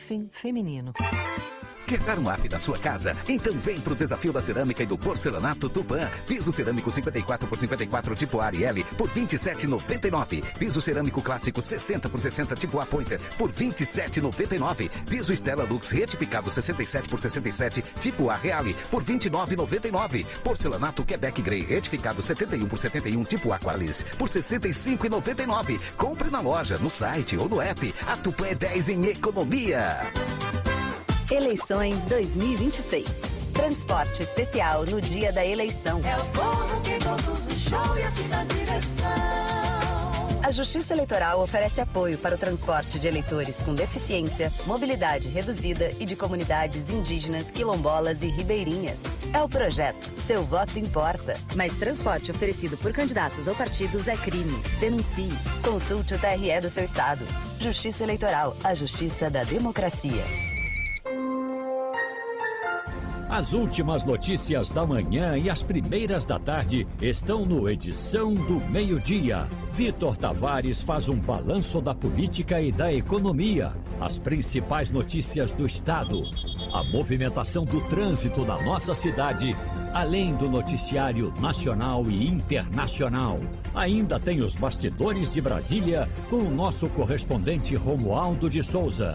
feminino. Quer dar um up na sua casa? Então vem pro desafio da cerâmica e do porcelanato Tupã. Piso cerâmico 54 por 54 tipo Ariel por R$ 27,99. Piso cerâmico clássico 60 por 60 tipo A Pointer por R$ 27,99. Piso Stella Lux retificado 67 por 67 tipo A Reale por R$ 29,99. Porcelanato Quebec Grey retificado 71 por 71 tipo Aqualis por R$ 65,99. Compre na loja, no site ou no app. A Tupã é 10 em economia. Eleições 2026. Transporte especial no dia da eleição. É o povo que conduz o show e assim na direção. A Justiça Eleitoral oferece apoio para o transporte de eleitores com deficiência, mobilidade reduzida e de comunidades indígenas, quilombolas e ribeirinhas. É o projeto Seu Voto Importa. Mas transporte oferecido por candidatos ou partidos é crime. Denuncie. Consulte o TRE do seu estado. Justiça Eleitoral, a justiça da democracia. As últimas notícias da manhã e as primeiras da tarde estão no Edição do Meio-Dia. Vitor Tavares faz um balanço da política e da economia, as principais notícias do estado, a movimentação do trânsito na nossa cidade, além do noticiário nacional e internacional. Ainda tem os bastidores de Brasília com o nosso correspondente Romualdo de Souza.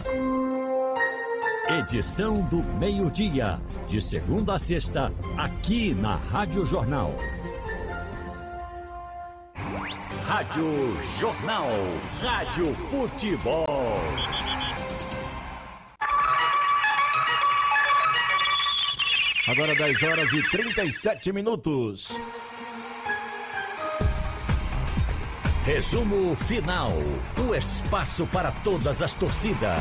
Edição do Meio-Dia, de segunda a sexta, aqui na Rádio Jornal. Rádio Jornal, Rádio Futebol. Agora 10 horas e 37 minutos. Resumo final, o espaço para todas as torcidas.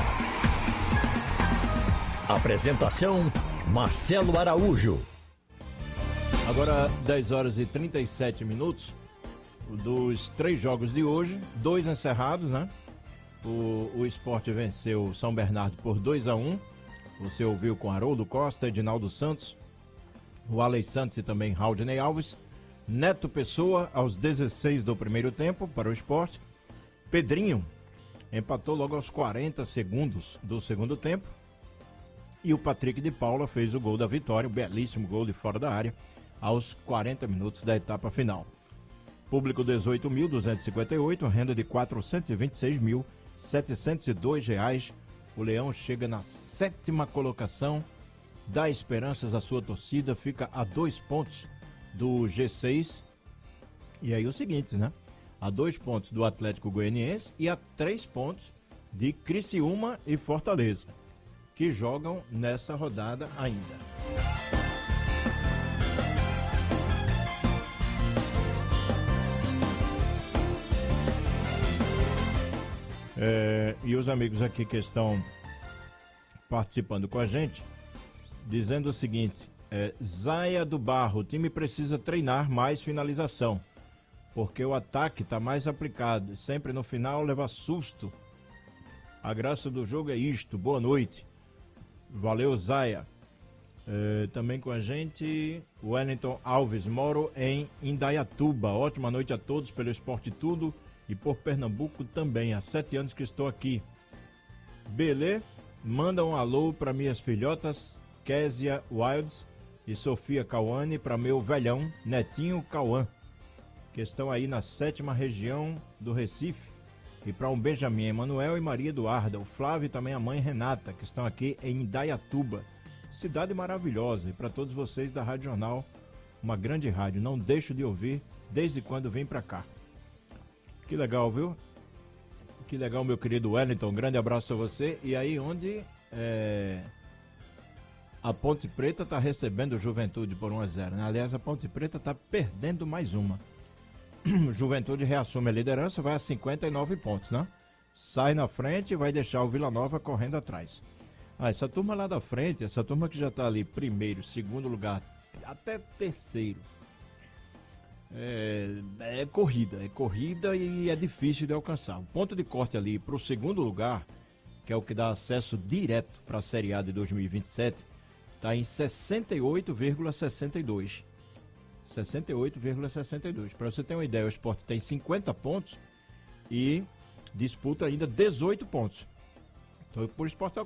Apresentação, Marcelo Araújo. Agora 10 horas e 37 minutos. Dos 3 jogos de hoje, 2 encerrados, né? O Sport venceu São Bernardo por 2-1. Você ouviu com Haroldo Costa, Edinaldo Santos, o Alex Santos e também Raudinei Alves. Neto Pessoa aos 16 do primeiro tempo para o Sport. Pedrinho empatou logo aos 40 segundos do segundo tempo. E o Patrick de Paula fez o gol da vitória, um belíssimo gol de fora da área, aos 40 minutos da etapa final. Público 18.258, renda de R$ 426.702. O Leão chega na 7ª colocação, dá esperanças à sua torcida, fica a 2 pontos do G6. E aí o seguinte, né? A 2 pontos do Atlético Goianiense e a 3 pontos de Criciúma e Fortaleza, que jogam nessa rodada ainda. E os amigos aqui que estão participando com a gente, dizendo o seguinte: Zaia do Barro, o time precisa treinar mais finalização, porque o ataque está mais aplicado, sempre no final leva susto. A graça do jogo é isto. Boa noite. Valeu, Zaia. Também com a gente, Wellington Alves, moro em Indaiatuba. Ótima noite a todos pelo Esporte Tudo e por Pernambuco também. Há 7 anos que estou aqui. Belê, manda um alô para minhas filhotas, Késia Wilds e Sofia Cauane, para meu velhão, Netinho Cauã, que estão aí na 7ª região do Recife. E para um Benjamin Emanuel e Maria Eduarda, o Flávio e também a mãe Renata, que estão aqui em Indaiatuba. Cidade maravilhosa. E para todos vocês da Rádio Jornal, uma grande rádio. Não deixo de ouvir desde quando vim para cá. Que legal, viu? Que legal, meu querido Wellington. Um grande abraço a você. E aí onde a Ponte Preta está recebendo o Juventude por 1-0. Né? Aliás, a Ponte Preta está perdendo mais uma. Juventude reassume a liderança, vai a 59 pontos, né? Sai na frente e vai deixar o Vila Nova correndo atrás. Essa turma lá da frente, essa turma que já está ali primeiro, segundo lugar, até terceiro, é corrida e é difícil de alcançar. O ponto de corte ali para o segundo lugar, que é o que dá acesso direto para a Série A de 2027, está em 68,62. 68,62. Para você ter uma ideia, o Sport tem 50 pontos e disputa ainda 18 pontos. Então, por Sport